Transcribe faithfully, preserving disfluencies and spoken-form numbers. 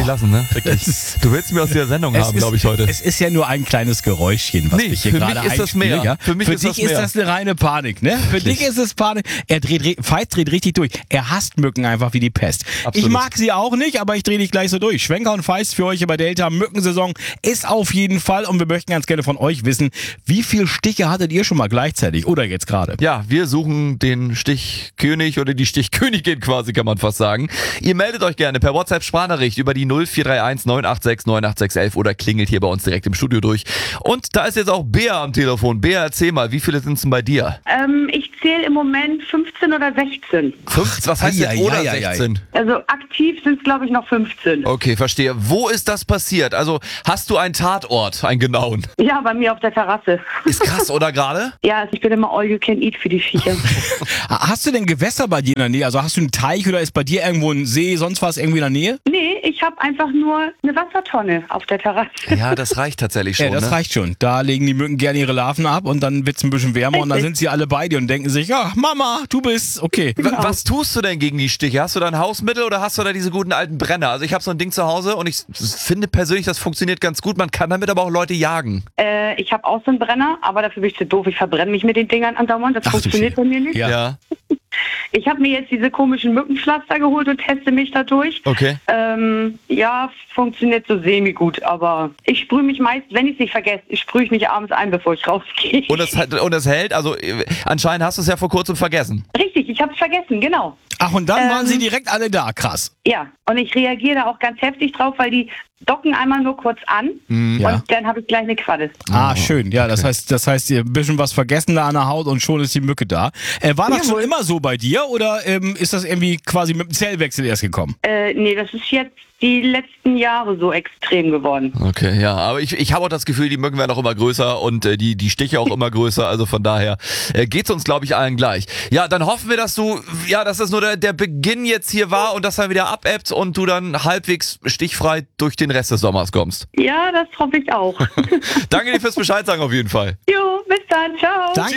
nicht lassen, ne? Wirklich. Du willst mir aus der Sendung haben, glaube ich, heute. Es ist ja nur ein kleines Geräuschchen, was Nee, ich hier für gerade mich ist das einspiele. mehr. Ja? Für mich für ist dich das ist mehr. das eine reine Panik, ne? Für Wirklich. dich ist es Panik. Er dreht, Veit dreht richtig durch. Er hasst Mücken einfach wie die Pest. Absolut. Ich mag sie auch nicht, aber ich drehe dich gleich so durch. Schwenker und Feist für euch über Delta. Mückensaison ist auf jeden Fall und wir möchten ganz gerne von euch wissen, wie viele Stiche hattet ihr schon mal gleichzeitig oder jetzt gerade? Ja, wir suchen den Stichkönig oder die Stichkönigin quasi, kann man fast sagen. Ihr meldet euch gerne per WhatsApp-Sprachnachricht über die null vier drei eins neun acht sechs neun acht sechs eins oder klingelt hier bei uns direkt im Studio durch. Und da ist jetzt auch Bea am Telefon. Bea, erzähl mal, wie viele sind es denn bei dir? Ähm, ich zähle im Moment fünfzehn oder sechzehn. Fünf? Was heißt Ei, jetzt ei, oder ei, ei, ei. sechzehn? Also aktiv sind es, glaube ich, noch fünfzehn. Okay, verstehe. Wo ist das passiert? Also hast du einen Tatort, einen genauen? Ja, bei mir auf der Terrasse. Ist krass, oder gerade? Ja, ich bin immer all you can eat für die Viecher. Hast du denn Gewässer bei dir in der Nähe? Also hast du einen Teich oder ist bei dir irgendwo ein See, sonst was irgendwie in der Nähe? Nee, ich habe einfach nur eine Wassertonne auf der Terrasse. Ja, das reicht tatsächlich schon. Ja, das ne? reicht schon. Da legen die Mücken gerne ihre Larven ab und dann wird's ein bisschen wärmer und dann Richtig. sind sie alle bei dir und denken sich, ja, Mama, du bist okay. Wa- Was tust du denn gegen die Stiche? Hast du da ein Hausmittel oder hast du da diese guten alten Brenner? Also ich habe so ein Ding zu Hause und ich finde persönlich, das funktioniert ganz gut. Man kann damit aber auch Leute jagen. Äh, ich habe auch so einen Brenner, aber dafür bin ich zu doof. Ich verbrenne mich mit den Dingern andauernd. Das Ach du funktioniert Scheiße. bei mir nicht. Ja. Ja, Ich habe mir jetzt diese komischen Mückenpflaster geholt und teste mich dadurch. okay. Ähm, ja, funktioniert so semi-gut, aber ich sprühe mich meist, wenn ich es nicht vergesse, ich sprühe ich mich abends ein, bevor ich rausgehe. Und das, und das hält, also äh, anscheinend hast du es ja vor kurzem vergessen. Richtig, ich habe es vergessen, genau. Ach, und dann Ähm. waren sie direkt alle da, krass. Ja, und ich reagiere da auch ganz heftig drauf, weil die docken einmal nur kurz an Ja. und dann habe ich gleich eine Qualle. Ah, schön. Ja, das heißt, das heißt, ihr ein bisschen was vergessen da an der Haut und schon ist die Mücke da. Äh, war das schon Jawohl. immer so bei dir oder ähm, ist das irgendwie quasi mit dem Zellwechsel erst gekommen? Äh, nee, das ist jetzt die letzten Jahre so extrem geworden. Okay, ja, aber ich, ich habe auch das Gefühl, die Mücken werden auch immer größer und äh, die, die Stiche auch immer größer, also von daher äh, geht's uns, glaube ich, allen gleich. Ja, dann hoffen wir, dass du, ja, dass das nur der, der Beginn jetzt hier war und dass dann wieder abebbt und du dann halbwegs stichfrei durch den Rest des Sommers kommst. Ja, das hoffe ich auch. Danke dir fürs Bescheid sagen auf jeden Fall. Jo, bis dann, ciao. Danke.